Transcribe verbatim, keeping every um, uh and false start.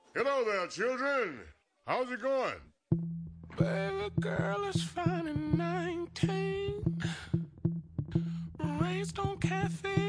Hello there, children. How's it going? Baby girl is fine and nineteen. Raised on caffeine.